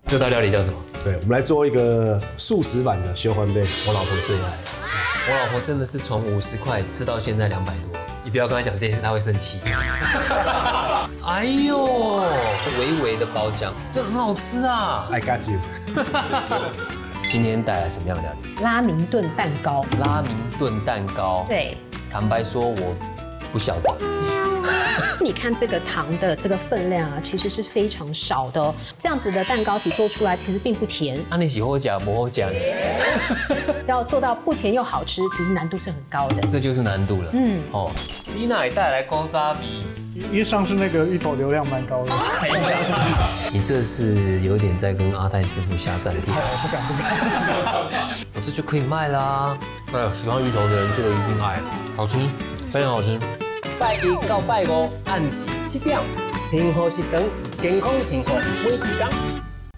这道料理叫什么？ 对，我们来做一个素食版的修欢贝。 我老婆最爱。我老婆真的是从50块吃到现在200多。你不要跟她讲这件事，她会生气。哎呦，微微的包浆，这很好吃啊 I got you 。 今天带来什么样的料理？ 拉明顿蛋糕。 拉明顿蛋糕。 对， 坦白说，我不晓得。 你看这个糖的这个分量啊，其实是非常少的哦。这样子的蛋糕体做出来其实并不甜。 那你喜欢讲不好讲？ 要做到不甜又好吃，其实难度是很高的。 这就是难度了。哦，你哪带来高渣比？ 因为上次那个芋头流量蛮高的。 你这是有点在跟阿泰师傅下战帖。 不敢。 我这就可以卖啦。哎呀，喜欢芋头的人就一定爱，好吃，非常好吃。拜一到拜五，按时7点，幸福是长，健康幸福每一天。